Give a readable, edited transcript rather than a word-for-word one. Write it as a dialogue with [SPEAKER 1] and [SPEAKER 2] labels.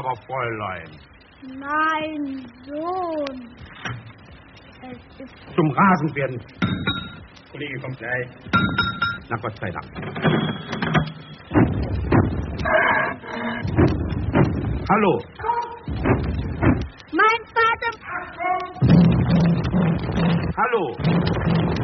[SPEAKER 1] aber, Fräulein.
[SPEAKER 2] Mein Sohn. Es ist...
[SPEAKER 1] Zum Rasenwerden. Kollege kommt gleich. Na Gott sei Dank. Hallo.
[SPEAKER 2] Mein Vater...
[SPEAKER 1] Hallo.